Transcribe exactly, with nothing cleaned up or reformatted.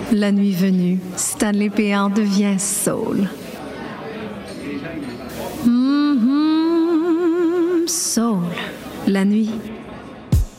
La nuit venue, Stanley Péan devient soul. Mm-hmm, soul. La nuit,